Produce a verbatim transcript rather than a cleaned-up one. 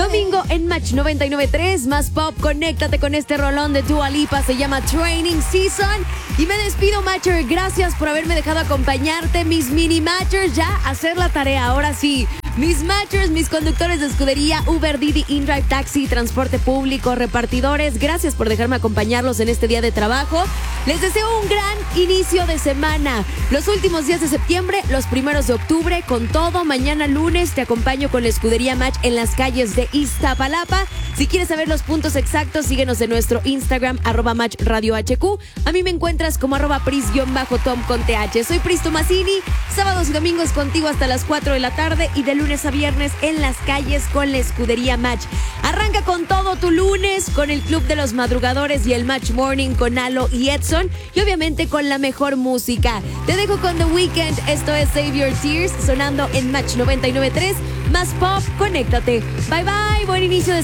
domingo en Match noventa y nueve punto tres, más pop, conéctate con este rolón de Dua Lipa, se llama Training Season. Y me despido, Matcher, gracias por haberme dejado acompañarte, mis mini Matchers, ya hacer la tarea, ahora sí. Mis Matchers, mis conductores de escudería, Uber, Didi, InDrive, Taxi, transporte público, repartidores, gracias por dejarme acompañarlos en este día de trabajo. Les deseo un gran inicio de semana. Los últimos días de septiembre, los primeros de octubre, con todo. Mañana lunes te acompaño con la escudería Match en las calles de Iztapalapa. Si quieres saber los puntos exactos, síguenos en nuestro Instagram, arroba Match Radio H Q. A mí me encuentras como arroba Pris-Tom con T H. Soy Pris Tomasini, sábados y domingos contigo hasta las cuatro de la tarde y de lunes a viernes en las calles con la escudería Match. Arranca con todo tu lunes, con el Club de los Madrugadores y el Match Morning con Alo y Edson, y obviamente con la mejor música. Te dejo con The Weeknd, esto es Save Your Tears, sonando en Match noventa y nueve punto tres, más pop, conéctate. Bye bye, buen inicio de